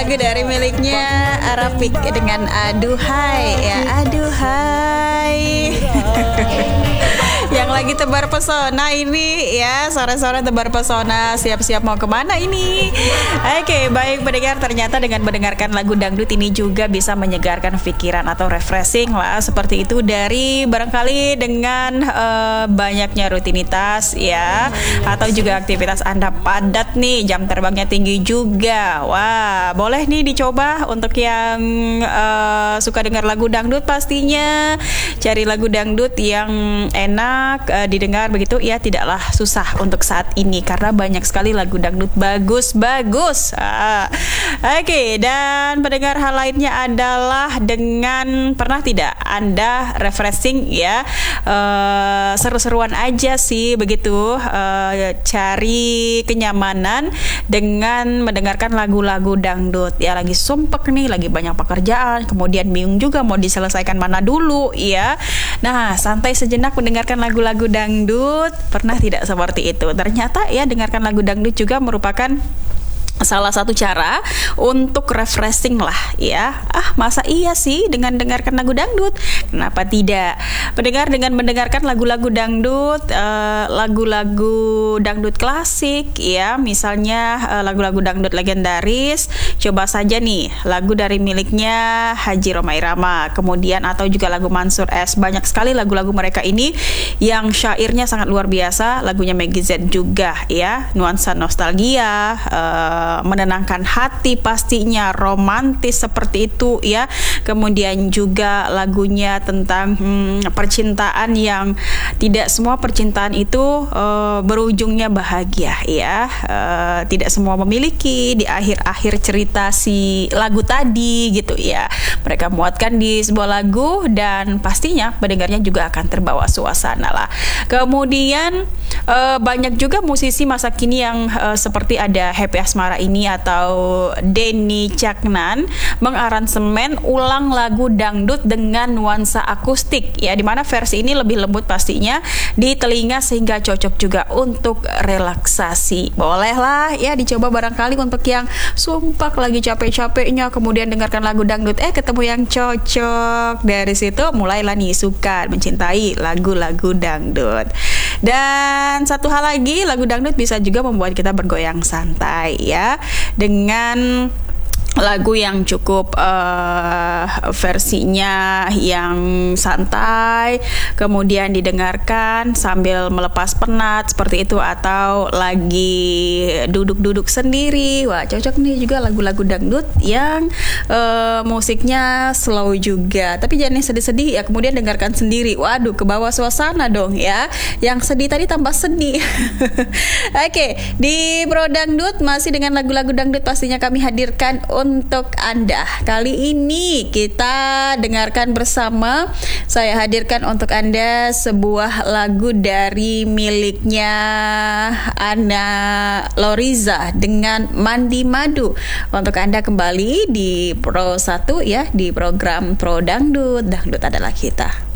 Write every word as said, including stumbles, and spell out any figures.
lagu dari miliknya Arafik dengan Aduhai ya, Aduhai. Yang lagi tebar pesona ini ya, sore-sore tebar pesona, siap-siap mau kemana ini? Oke, baik pendengar, ternyata dengan mendengarkan lagu dangdut ini juga bisa menyegarkan pikiran atau refreshing lah, seperti itu, dari barangkali dengan uh, banyaknya rutinitas ya, atau juga aktivitas Anda padat nih, jam terbangnya tinggi juga. Wah, boleh nih dicoba untuk yang uh, suka dengar lagu dangdut, pastinya cari lagu dangdut yang enak Uh, didengar begitu ya, tidaklah susah untuk saat ini karena banyak sekali lagu dangdut bagus-bagus. Ah. Oke, okay, dan pendengar, hal lainnya adalah dengan pernah tidak Anda refreshing ya, uh, seru-seruan aja sih begitu, uh, cari kenyamanan dengan mendengarkan lagu-lagu dangdut ya, lagi sumpek nih, lagi banyak pekerjaan, kemudian bingung juga mau diselesaikan mana dulu ya. Nah, santai sejenak mendengarkan lagu lagu dangdut. Pernah tidak seperti itu? Ternyata ya, dengarkan lagu dangdut juga merupakan salah satu cara untuk refreshing lah ya. Ah, masa iya sih dengan dengarkan lagu dangdut? Kenapa tidak? Pendengar, dengan mendengarkan lagu-lagu dangdut, uh, lagu-lagu dangdut klasik ya, misalnya uh, lagu-lagu dangdut legendaris, coba saja nih lagu dari miliknya Haji Rhoma Irama, kemudian atau juga lagu Mansur S. Banyak sekali lagu-lagu mereka ini yang syairnya sangat luar biasa, lagunya Meggy Z juga ya, nuansa nostalgia, uh, menenangkan hati pastinya, romantis seperti itu ya. Kemudian juga lagunya tentang hmm, percintaan yang tidak semua percintaan itu uh, berujungnya bahagia ya, uh, tidak semua memiliki di akhir-akhir cerita si lagu tadi gitu ya. Mereka muatkan di sebuah lagu dan pastinya pendengarnya juga akan terbawa suasana lah. Kemudian uh, banyak juga musisi masa kini yang uh, seperti ada Happy Asmara ini atau Denny Caknan mengaransemen ulang lagu dangdut dengan nuansa akustik ya, dimana versi ini lebih lembut pastinya di telinga sehingga cocok juga untuk relaksasi. Bolehlah ya dicoba barangkali untuk yang sumpah lagi capek-capeknya, kemudian dengarkan lagu dangdut, eh ketemu yang cocok, dari situ mulailah nih suka mencintai lagu-lagu dangdut. Dan satu hal lagi, lagu dangdut bisa juga membuat kita bergoyang santai ya, dengan lagu yang cukup uh, versinya yang santai, kemudian didengarkan sambil melepas penat seperti itu, atau lagi duduk-duduk sendiri. Wah, cocok nih juga lagu-lagu dangdut yang uh, musiknya slow juga, tapi jangan yang sedih-sedih ya, kemudian dengarkan sendiri. Waduh, ke bawah suasana dong ya, yang sedih tadi tambah sedih. Oke, okay, di Pro Dangdut masih dengan lagu-lagu dangdut pastinya kami hadirkan untuk Anda. Kali ini kita dengarkan bersama, saya hadirkan untuk Anda sebuah lagu dari miliknya Ana Loriza dengan Mandi Madu. Untuk Anda kembali di Pro satu ya, di program Pro Dangdut, Dangdut adalah kita.